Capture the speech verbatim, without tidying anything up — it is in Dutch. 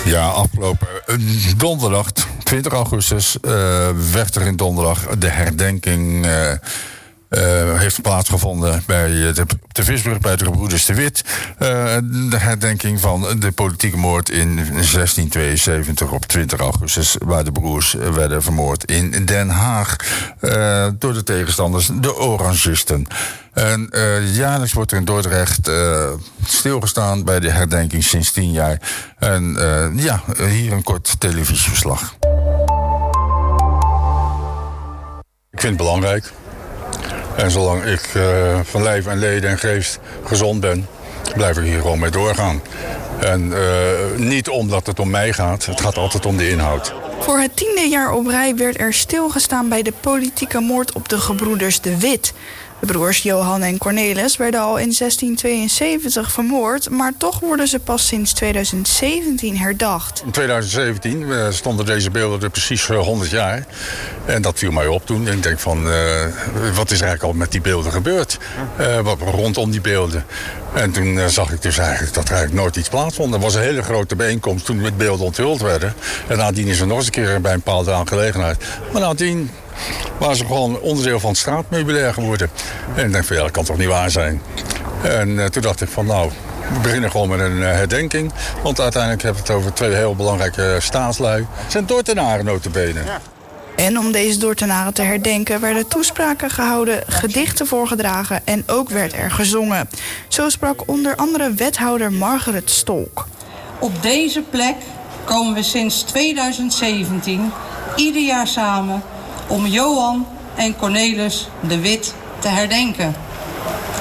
Ja, afgelopen donderdag, twintig augustus, uh, werd er in donderdag de herdenking uh, uh, heeft plaatsgevonden bij de, op de Visbrug bij de gebroeders de Wit. Uh, de herdenking van de politieke moord in zestien tweeënzeventig op twintig augustus, waar de broers werden vermoord in Den Haag uh, door de tegenstanders, de Orangisten. En uh, jaarlijks wordt er in Dordrecht uh, stilgestaan bij de herdenking sinds tien jaar. En uh, ja, hier een kort televisieverslag. Ik vind het belangrijk. En zolang ik uh, van lijf en leden en geest gezond ben, blijf ik hier gewoon mee doorgaan. En uh, niet omdat het om mij gaat, het gaat altijd om de inhoud. Voor het tiende jaar op rij werd er stilgestaan bij de politieke moord op de gebroeders de Wit. De broers Johan en Cornelis werden al in zestien tweeënzeventig vermoord, maar toch worden ze pas sinds tweeduizend zeventien herdacht. In tweeduizend zeventien uh, stonden deze beelden er precies uh, honderd jaar. En dat viel mij op toen. En ik denk van, uh, wat is er eigenlijk al met die beelden gebeurd? Uh, wat rondom die beelden. En toen uh, zag ik dus eigenlijk dat er eigenlijk nooit iets plaatsvond. Er was een hele grote bijeenkomst toen met beelden onthuld werden. En nadien is er nog eens een keer bij een bepaalde aangelegenheid. Maar nadien waren ze gewoon onderdeel van het straatmeubilair geworden. En ik denk van ja, dat kan toch niet waar zijn. En uh, toen dacht ik van nou, we beginnen gewoon met een uh, herdenking. Want uiteindelijk hebben we het over twee heel belangrijke uh, staatslui. Het zijn Dordtenaren nota bene. Ja. En om deze Dordtenaren te herdenken werden toespraken gehouden, gedichten voorgedragen en ook werd er gezongen. Zo sprak onder andere wethouder Margaret Stolk. Op deze plek komen we sinds tweeduizend zeventien ieder jaar samen om Johan en Cornelis de Wit te herdenken.